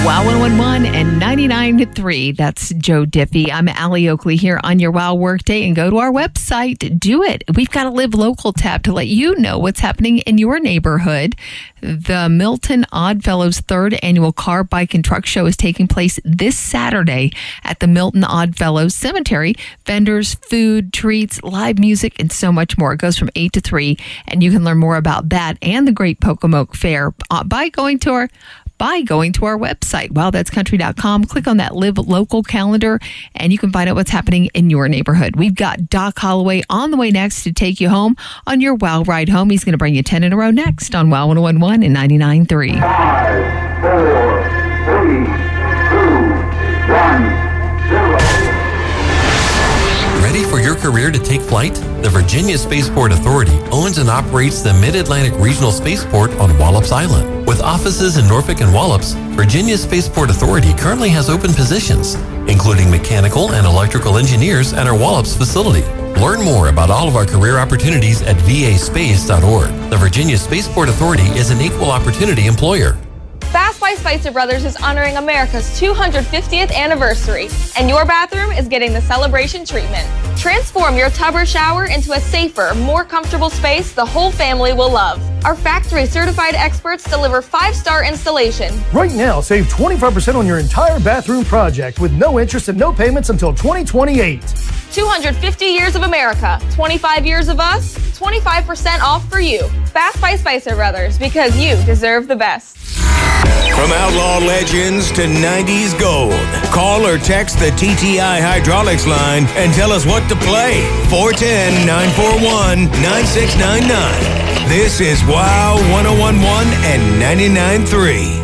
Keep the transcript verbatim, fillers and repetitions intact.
Wow one oh one and ninety-nine point three. That's Joe Diffie. I'm Allie Oakley here on your Wow Workday, and go to our website. Do it. We've got a Live Local tab to let you know what's happening in your neighborhood. The Milton Oddfellows third annual Car, Bike, and Truck Show is taking place this Saturday at the Milton Oddfellows Cemetery. Vendors, food, treats, live music, and so much more. It goes from eight to three, and you can learn more about that and the Great Pocomoke Fair by going to our by going to our website, wow that's country dot com. Click on that Live Local calendar, and you can find out what's happening in your neighborhood. We've got Doc Holloway on the way next to take you home on your Wow Ride Home. He's going to bring you ten in a row next on Wow one oh one and ninety-nine point three. Five, four, three, two, one, zero. Ready for your career to take flight? The Virginia Spaceport Authority owns and operates the Mid-Atlantic Regional Spaceport on Wallops Island. With offices in Norfolk and Wallops, Virginia Spaceport Authority currently has open positions, including mechanical and electrical engineers at our Wallops facility. Learn more about all of our career opportunities at v a space dot org. The Virginia Spaceport Authority is an equal opportunity employer. Fast by Spicer Brothers is honoring America's two hundred fiftieth anniversary, and your bathroom is getting the celebration treatment. Transform your tub or shower into a safer, more comfortable space the whole family will love. Our factory certified experts deliver five-star installation. Right now, save twenty-five percent on your entire bathroom project with no interest and no payments until twenty twenty-eight. two hundred fifty years of America, twenty-five years of us, twenty-five percent off for you. Fast by Spicer Brothers, because you deserve the best. From outlaw legends to nineties gold, call or text the T T I Hydraulics line and tell us what to play. four one zero, nine four one, nine six nine nine. This is Wow one oh one and ninety-nine point three.